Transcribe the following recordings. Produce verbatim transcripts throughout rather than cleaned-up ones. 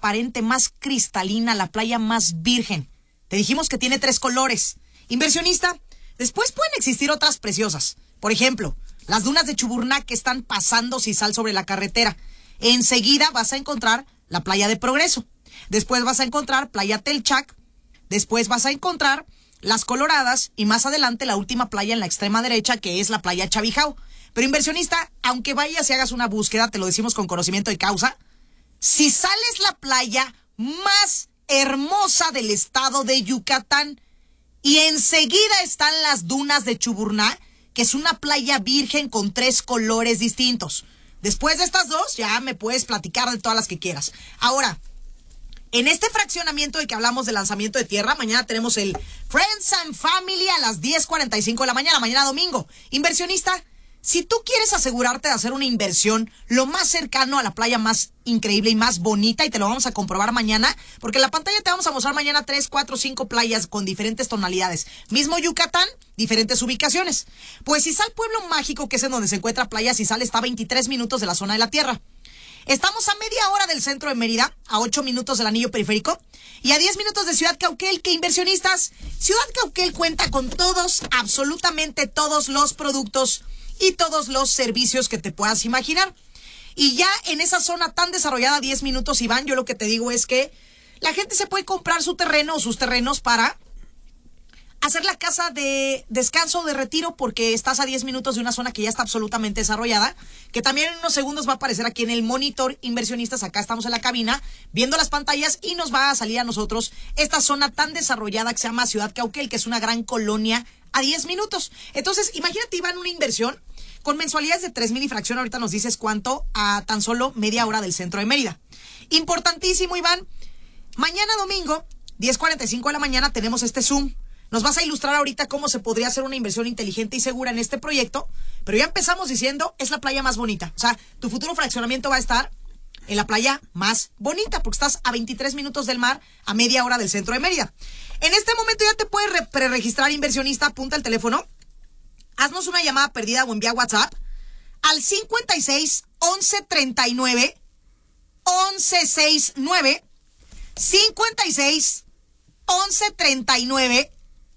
transparente, más cristalina, la playa más virgen. Te dijimos que tiene tres colores. Inversionista, después pueden existir otras preciosas. Por ejemplo, las dunas de Chuburná que están pasando sisal sobre la carretera. Enseguida vas a encontrar la playa de Progreso. Después vas a encontrar playa Telchac. Después vas a encontrar las Coloradas y más adelante la última playa en la extrema derecha, que es la playa Chavijao. Pero inversionista, aunque vayas y hagas una búsqueda, te lo decimos con conocimiento de causa, si sales la playa más hermosa del estado de Yucatán y enseguida están las dunas de Chuburná, que es una playa virgen con tres colores distintos. Después de estas dos, ya me puedes platicar de todas las que quieras. Ahora, en este fraccionamiento de que hablamos de lanzamiento de tierra, mañana tenemos el Friends and Family a las diez cuarenta y cinco de la mañana, mañana domingo. Inversionista, si tú quieres asegurarte de hacer una inversión lo más cercano a la playa más increíble y más bonita, y te lo vamos a comprobar mañana, porque en la pantalla te vamos a mostrar mañana tres, cuatro, cinco playas con diferentes tonalidades. Mismo Yucatán, diferentes ubicaciones. Pues Sisal Pueblo Mágico, que es en donde se encuentra Playa Sisal, está a veintitrés minutos de la zona de la Tierra. Estamos a media hora del centro de Mérida, a ocho minutos del anillo periférico y a diez minutos de Ciudad Cauquel, que inversionistas, Ciudad Cauquel cuenta con todos, absolutamente todos los productos y todos los servicios que te puedas imaginar. Y ya en esa zona tan desarrollada, diez minutos, Iván, yo lo que te digo es que la gente se puede comprar su terreno o sus terrenos para hacer la casa de descanso, de retiro, porque estás a diez minutos de una zona que ya está absolutamente desarrollada, que también en unos segundos va a aparecer aquí en el monitor. Inversionistas, acá estamos en la cabina viendo las pantallas y nos va a salir a nosotros esta zona tan desarrollada que se llama Ciudad Cauquel, que es una gran colonia a diez minutos. Entonces, imagínate, Iván, una inversión con mensualidades de tres mil y fracción. Ahorita nos dices cuánto, a tan solo media hora del centro de Mérida. Importantísimo, Iván. Mañana domingo, diez cuarenta y cinco de la mañana, tenemos este Zoom. Nos vas a ilustrar ahorita cómo se podría hacer una inversión inteligente y segura en este proyecto, pero ya empezamos diciendo, es la playa más bonita. O sea, tu futuro fraccionamiento va a estar en la playa más bonita, porque estás a veintitrés minutos del mar, a media hora del centro de Mérida. En este momento ya te puedes preregistrar, inversionista. Apunta el teléfono, haznos una llamada perdida o envía WhatsApp al cincuenta y seis, once, treinta y nueve, once, sesenta y nueve, cincuenta y seis, once, treinta y nueve,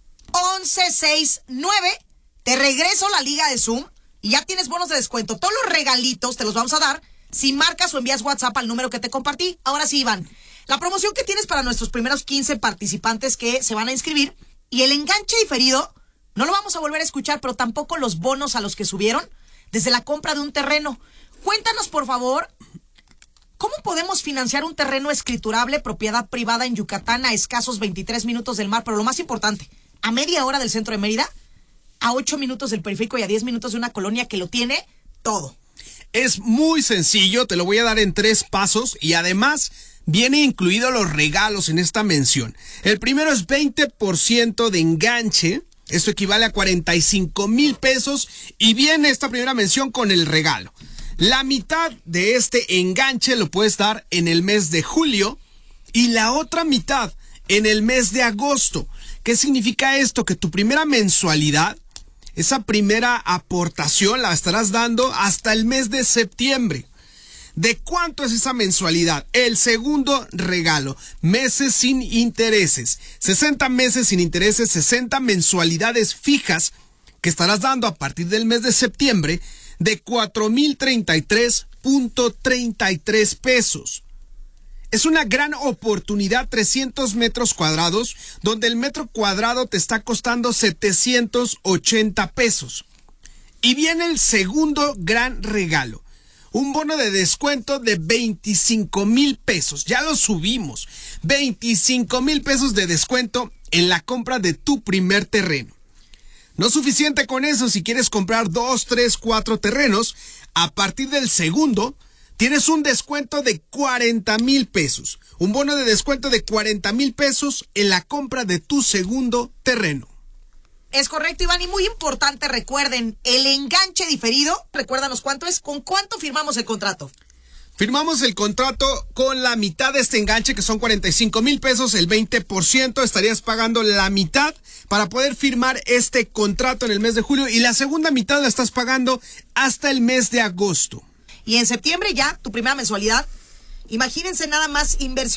once, sesenta y nueve. Te regreso la liga de Zoom y ya tienes bonos de descuento. Todos los regalitos te los vamos a dar si marcas o envías WhatsApp al número que te compartí. Ahora sí, Iván, la promoción que tienes para nuestros primeros quince participantes que se van a inscribir, y el enganche diferido no lo vamos a volver a escuchar, pero tampoco los bonos a los que subieron desde la compra de un terreno. Cuéntanos, por favor, ¿cómo podemos financiar un terreno escriturable, propiedad privada en Yucatán, a escasos veintitrés minutos del mar, pero lo más importante, a media hora del centro de Mérida, a ocho minutos del periférico y a diez minutos de una colonia que lo tiene todo? Es muy sencillo, te lo voy a dar en tres pasos y además viene incluido los regalos en esta mención. El primero es veinte por ciento de enganche, esto equivale a cuarenta y cinco mil pesos, y viene esta primera mención con el regalo. La mitad de este enganche lo puedes dar en el mes de julio y la otra mitad en el mes de agosto. ¿Qué significa esto? Que tu primera mensualidad, esa primera aportación, la estarás dando hasta el mes de septiembre. ¿De cuánto es esa mensualidad? El segundo regalo, meses sin intereses. sesenta meses sin intereses, sesenta mensualidades fijas que estarás dando a partir del mes de septiembre de cuatro mil treinta y tres punto treinta y tres pesos. Es una gran oportunidad, trescientos metros cuadrados, donde el metro cuadrado te está costando setecientos ochenta pesos. Y viene el segundo gran regalo, un bono de descuento de veinticinco mil pesos. Ya lo subimos, veinticinco mil pesos de descuento en la compra de tu primer terreno. No suficiente con eso, si quieres comprar dos, tres, cuatro terrenos, a partir del segundo tienes un descuento de cuarenta mil pesos. Un bono de descuento de cuarenta mil pesos en la compra de tu segundo terreno. Es correcto, Iván, y muy importante, recuerden, el enganche diferido, recuérdanos cuánto es, ¿con cuánto firmamos el contrato? Firmamos el contrato con la mitad de este enganche, que son cuarenta y cinco mil pesos, el veinte por ciento, estarías pagando la mitad para poder firmar este contrato en el mes de julio, y la segunda mitad la estás pagando hasta el mes de agosto. Y en septiembre ya, tu primera mensualidad, imagínense nada más, inversión.